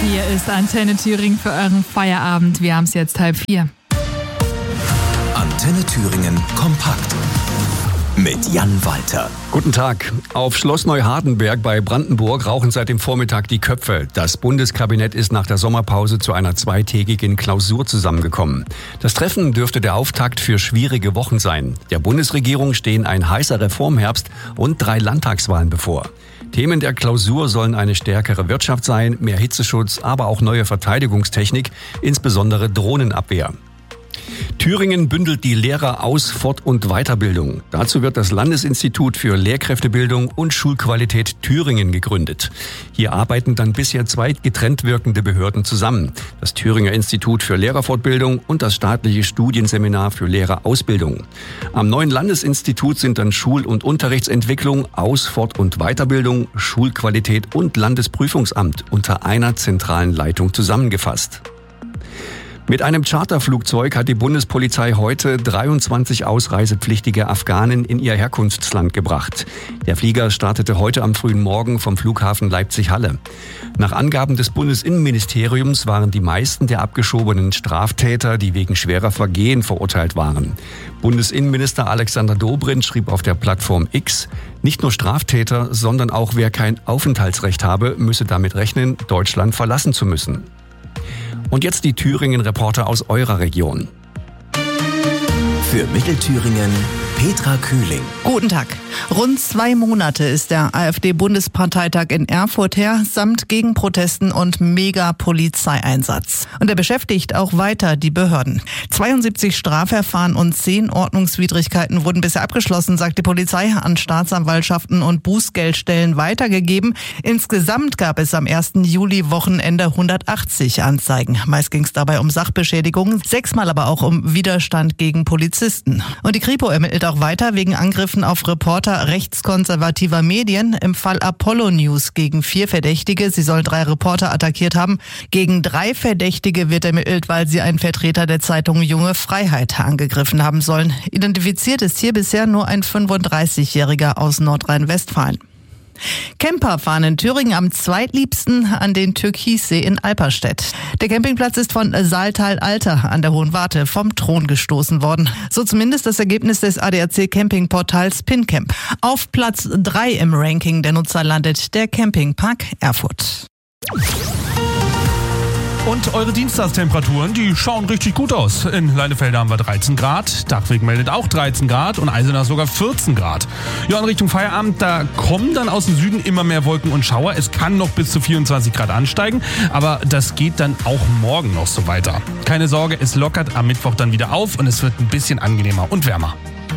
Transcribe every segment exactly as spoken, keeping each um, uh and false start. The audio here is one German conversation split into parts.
Hier ist Antenne Thüringen für euren Feierabend. Wir haben es jetzt halb vier. Antenne Thüringen kompakt mit Jan Walter. Guten Tag. Auf Schloss Neuhardenberg bei Brandenburg rauchen seit dem Vormittag die Köpfe. Das Bundeskabinett ist nach der Sommerpause zu einer zweitägigen Klausur zusammengekommen. Das Treffen dürfte der Auftakt für schwierige Wochen sein. Der Bundesregierung stehen ein heißer Reformherbst und drei Landtagswahlen bevor. Themen der Klausur sollen eine stärkere Wirtschaft sein, mehr Hitzeschutz, aber auch neue Verteidigungstechnik, insbesondere Drohnenabwehr. Thüringen bündelt die Lehrer Aus-, Fort- und Weiterbildung. Dazu wird das Landesinstitut für Lehrkräftebildung und Schulqualität Thüringen gegründet. Hier arbeiten dann bisher zwei getrennt wirkende Behörden zusammen. Das Thüringer Institut für Lehrerfortbildung und das staatliche Studienseminar für Lehrerausbildung. Am neuen Landesinstitut sind dann Schul- und Unterrichtsentwicklung, Aus-, Fort- und Weiterbildung, Schulqualität und Landesprüfungsamt unter einer zentralen Leitung zusammengefasst. Mit einem Charterflugzeug hat die Bundespolizei heute dreiundzwanzig ausreisepflichtige Afghanen in ihr Herkunftsland gebracht. Der Flieger startete heute am frühen Morgen vom Flughafen Leipzig-Halle. Nach Angaben des Bundesinnenministeriums waren die meisten der abgeschobenen Straftäter, die wegen schwerer Vergehen verurteilt waren. Bundesinnenminister Alexander Dobrindt schrieb auf der Plattform X, nicht nur Straftäter, sondern auch wer kein Aufenthaltsrecht habe, müsse damit rechnen, Deutschland verlassen zu müssen. Und jetzt die Thüringen-Reporter aus eurer Region. Für Mittelthüringen Petra Kühling. Guten Tag. Rund zwei Monate ist der AfD-Bundesparteitag in Erfurt her, samt Gegenprotesten und Mega-Polizeieinsatz. Und er beschäftigt auch weiter die Behörden. zweiundsiebzig Strafverfahren und zehn Ordnungswidrigkeiten wurden bisher abgeschlossen, sagt die Polizei, an Staatsanwaltschaften und Bußgeldstellen weitergegeben. Insgesamt gab es am ersten Juli-Wochenende hundertachtzig Anzeigen. Meist ging es dabei um Sachbeschädigungen, sechsmal aber auch um Widerstand gegen Polizisten. Und die Kripo ermittelt auch weiter wegen Angriffen auf Reporter rechtskonservativer Medien. Im Fall Apollo News gegen vier Verdächtige. Sie sollen drei Reporter attackiert haben. Gegen drei Verdächtige wird ermittelt, weil sie einen Vertreter der Zeitung Junge Freiheit angegriffen haben sollen. Identifiziert ist hier bisher nur ein fünfunddreißigjähriger aus Nordrhein-Westfalen. Camper fahren in Thüringen am zweitliebsten an den Türkissee in Alperstedt. Der Campingplatz ist von Saaltal-Alter an der Hohen Warte vom Thron gestoßen worden. So zumindest das Ergebnis des A D A C-Campingportals PinCamp. Auf Platz drei im Ranking der Nutzer landet der Campingpark Erfurt. Und eure Dienstagstemperaturen, die schauen richtig gut aus. In Leinefelde haben wir dreizehn Grad, Dachweg meldet auch dreizehn Grad und Eisenach sogar vierzehn Grad. Ja, in Richtung Feierabend, da kommen dann aus dem Süden immer mehr Wolken und Schauer. Es kann noch bis zu vierundzwanzig Grad ansteigen, aber das geht dann auch morgen noch so weiter. Keine Sorge, es lockert am Mittwoch dann wieder auf und es wird ein bisschen angenehmer und wärmer.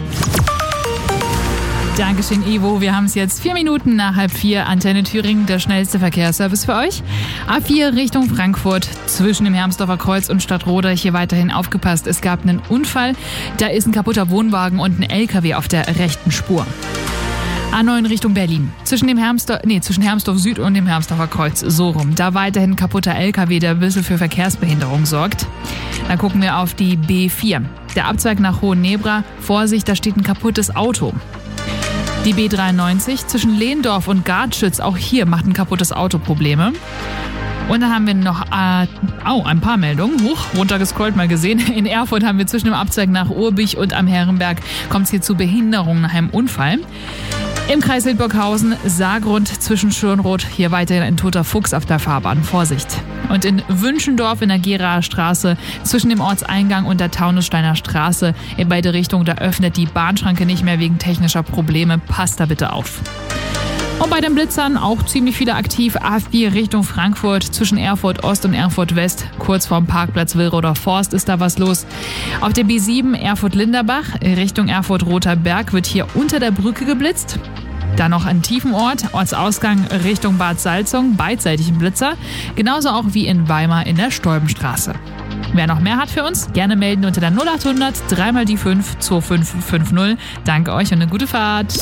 Dankeschön, Ivo. Wir haben es jetzt vier Minuten nach halb vier. Antenne Thüringen, der schnellste Verkehrsservice für euch. A vier Richtung Frankfurt zwischen dem Hermsdorfer Kreuz und Stadtroda. Hier weiterhin aufgepasst. Es gab einen Unfall. Da ist ein kaputter Wohnwagen und ein L K W auf der rechten Spur. A neun Richtung Berlin. Zwischen dem Hermsdorf, nee, zwischen Hermsdorf Süd und dem Hermsdorfer Kreuz. So rum. Da weiterhin ein kaputter L K W, der ein bisschen für Verkehrsbehinderung sorgt. Dann gucken wir auf die B vier. Der Abzweig nach Hohennebra. Vorsicht, da steht ein kaputtes Auto. Die B dreiundneunzig zwischen Lehndorf und Gartschütz, auch hier macht ein kaputtes Auto Probleme. Und dann haben wir noch äh, oh, ein paar Meldungen, hoch, runtergescrollt, mal gesehen. In Erfurt haben wir zwischen dem Abzweig nach Urbich und am Herrenberg kommt es hier zu Behinderungen nach einem Unfall. Im Kreis Hildburghausen, Saargrund zwischen Schönroth, hier weiterhin ein toter Fuchs auf der Fahrbahn. Vorsicht. Und in Wünschendorf in der Geraer Straße zwischen dem Ortseingang und der Taunussteiner Straße in beide Richtungen, da öffnet die Bahnschranke nicht mehr wegen technischer Probleme. Passt da bitte auf. Und bei den Blitzern auch ziemlich viele aktiv. A vier Richtung Frankfurt zwischen Erfurt Ost und Erfurt West. Kurz vorm Parkplatz Willroder Forst ist da was los. Auf der B sieben Erfurt-Linderbach Richtung Erfurt-Roter Berg wird hier unter der Brücke geblitzt. Dann noch ein Tiefenort, Ortsausgang Richtung Bad Salzung, beidseitig ein Blitzer. Genauso auch wie in Weimar in der Stolbenstraße. Wer noch mehr hat für uns, gerne melden unter der null acht hundert drei mal die fünf zwei fünf fünf null. Danke euch und eine gute Fahrt.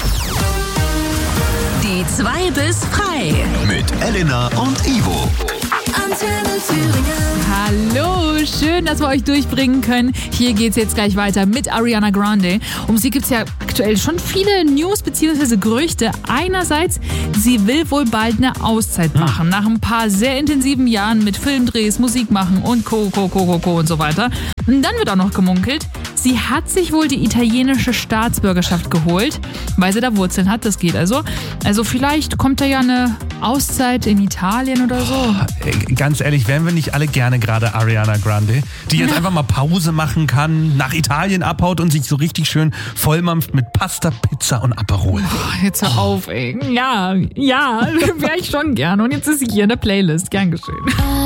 Die zwei bis frei. Mit Elena und Ivo. Antenne Thüringen. Hallo, schön. Schön, dass wir euch durchbringen können. Hier geht's jetzt gleich weiter mit Ariana Grande. Um sie gibt's ja aktuell schon viele News bzw. Gerüchte. Einerseits, sie will wohl bald eine Auszeit machen. Nach ein paar sehr intensiven Jahren mit Filmdrehs, Musik machen und Co, Co, Co, Co, Co und so weiter. Und dann wird auch noch gemunkelt, sie hat sich wohl die italienische Staatsbürgerschaft geholt, weil sie da Wurzeln hat. Das geht also. Also vielleicht kommt da ja eine Auszeit in Italien oder so. Oh, ganz ehrlich, wären wir nicht alle gerne gerade Ariana Grande, die jetzt einfach mal Pause machen kann, nach Italien abhaut und sich so richtig schön vollmampft mit Pasta, Pizza und Aperol. Oh, jetzt hör oh. auf, ey. Ja, ja, wäre ich schon gern. Und jetzt ist sie hier in der Playlist. Gern geschehen.